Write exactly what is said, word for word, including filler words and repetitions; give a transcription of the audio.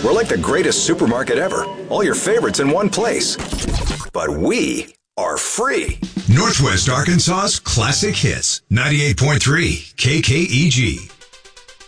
We're like the greatest supermarket ever. All your favorites in one place. But we are free. Northwest Arkansas's classic hits. ninety-eight point three K K E G.